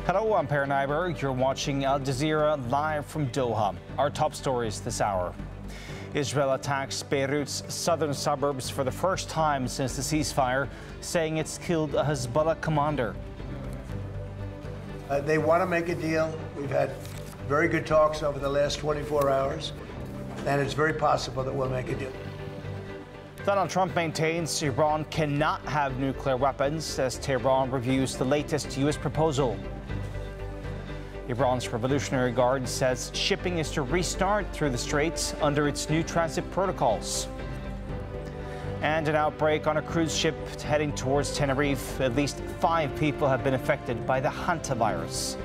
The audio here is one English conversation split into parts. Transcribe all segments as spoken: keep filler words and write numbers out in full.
Hello, I'm Per Nyberg. You're watching Al Jazeera live from Doha. Our top stories this hour. Israel attacks Beirut's southern suburbs for the first time since the ceasefire, saying it's killed a Hezbollah commander. Uh, they want to make a deal. We've had very good talks over the last twenty-four hours, and it's very possible that we'll make a deal. Donald Trump maintains Iran cannot have nuclear weapons as Tehran reviews the latest U S proposal. Iran's Revolutionary Guard says shipping is to restart through the Straits under its new transit protocols. And an outbreak on a cruise ship heading towards Tenerife. At least five people have been affected by the hantavirus.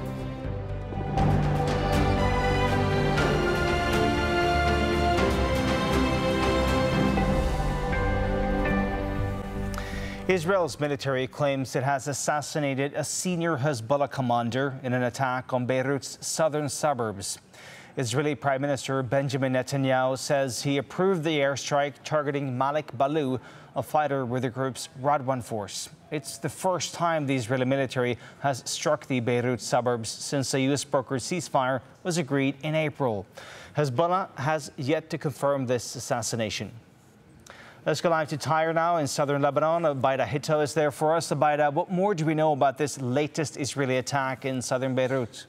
Israel's military claims it has assassinated a senior Hezbollah commander in an attack on Beirut's southern suburbs. Israeli Prime Minister Benjamin Netanyahu says he approved the airstrike targeting Malik Balou, a fighter with the group's Radwan force. It's the first time the Israeli military has struck the Beirut suburbs since a U S brokered ceasefire was agreed in April. Hezbollah has yet to confirm this assassination. Let's go live to Tyre now in southern Lebanon. Abaida Hito is there for us. Abaida, what more do we know about this latest Israeli attack in southern Beirut?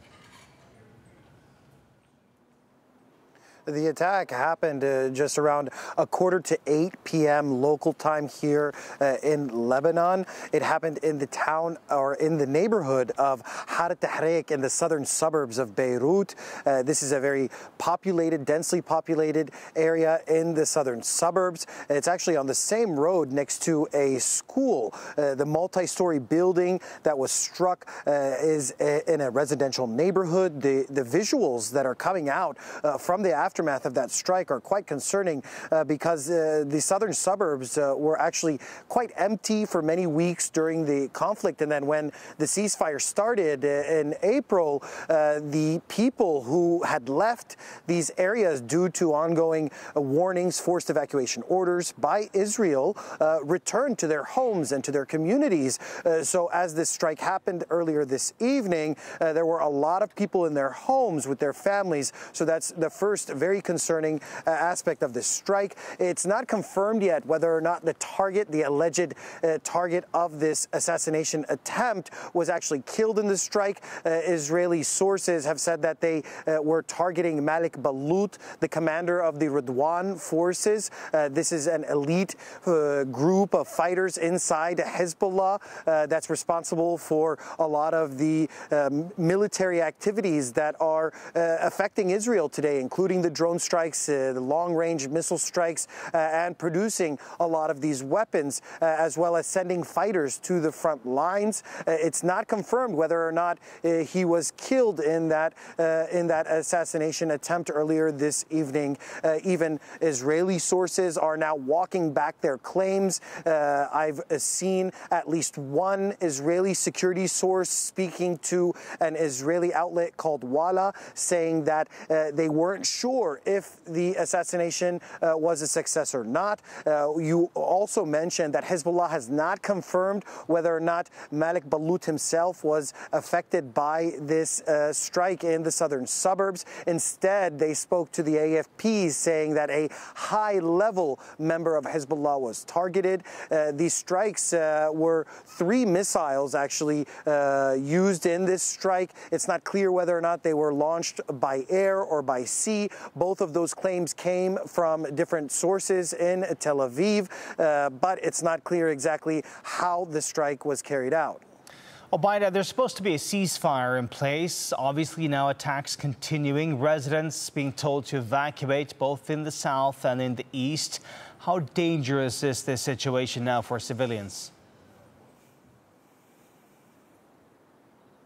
The attack happened uh, just around a quarter to eight p m local time here uh, in Lebanon. It happened in the town or in the neighborhood of Har Tahrik in the southern suburbs of Beirut. Uh, this is a very populated, densely populated area in the southern suburbs. It's actually on the same road next to a school. Uh, the multi-story building that was struck uh, is a, in a residential neighborhood. The, the visuals that are coming out uh, from the aftermath Aftermath of that strike are quite concerning uh, because uh, the southern suburbs uh, were actually quite empty for many weeks during the conflict. And then when the ceasefire started uh, in April, uh, the people who had left these areas due to ongoing uh, warnings, forced evacuation orders by Israel, uh, returned to their homes and to their communities. Uh, so as this strike happened earlier this evening, uh, there were a lot of people in their homes with their families. So that's the first very Very concerning uh, aspect of this strike. It's not confirmed yet whether or not the target, the alleged uh, target of this assassination attempt, was actually killed in the strike. Uh, Israeli sources have said that they uh, were targeting Malik Balou, the commander of the Radwan forces. Uh, this is an elite uh, group of fighters inside Hezbollah uh, that's responsible for a lot of the um, military activities that are uh, affecting Israel today, including the drone strikes, uh, the long-range missile strikes, uh, and producing a lot of these weapons, uh, as well as sending fighters to the front lines. Uh, it's not confirmed whether or not uh, he was killed in that uh, in that assassination attempt earlier this evening. Uh, even Israeli sources are now walking back their claims. Uh, I've uh, seen at least one Israeli security source speaking to an Israeli outlet called Walla, saying that uh, they weren't sure if the assassination uh, was a success or not. Uh, you also mentioned that Hezbollah has not confirmed whether or not Malik Balou himself was affected by this uh, strike in the southern suburbs. Instead, they spoke to the A F P saying that a high-level member of Hezbollah was targeted. Uh, these strikes uh, were three missiles actually uh, used in this strike. It's not clear whether or not they were launched by air or by sea. Both of those claims came from different sources in Tel Aviv, uh, but it's not clear exactly how the strike was carried out. Abaida, there's supposed to be a ceasefire in place. Obviously now attacks continuing, residents being told to evacuate both in the south and in the east. How dangerous is this situation now for civilians?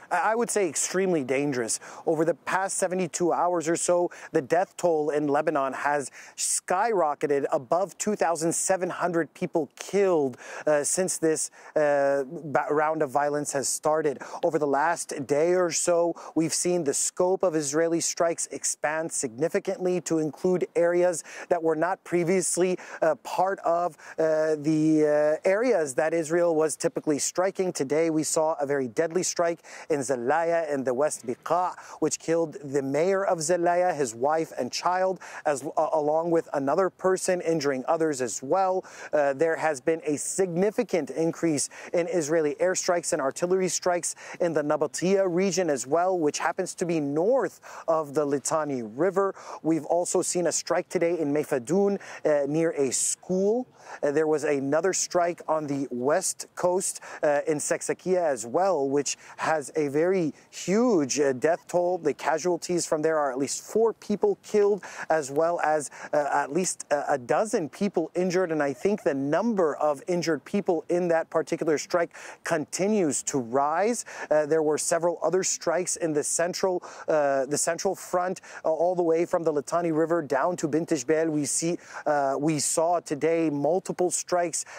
I would say extremely dangerous. Over the past seventy-two hours or so, the death toll in Lebanon has skyrocketed above two thousand seven hundred people killed uh, since this uh, round of violence has started. Over the last day or so, we've seen the scope of Israeli strikes expand significantly to include areas that were not previously uh, part of uh, the uh, areas that Israel was typically striking. Today, we saw a very deadly strike in Zelaya in the West Beqa, which killed the mayor of Zelaya, his wife and child, as uh, along with another person, injuring others as well. Uh, there has been a significant increase in Israeli airstrikes and artillery strikes in the Nabatea region as well, which happens to be north of the Litani River. We've also seen a strike today in Mefadun uh, near a school. Uh, there was another strike on the west coast uh, in Seksekia as well, which has a very huge uh, death toll. The casualties from there are at least four people killed, as well as uh, at least a, a dozen people injured. And I think the number of injured people in that particular strike continues to rise. Uh, there were several other strikes in the central, uh, the central front, uh, all the way from the Litani River down to Bint Jbeil. We see, uh, we saw today multiple strikes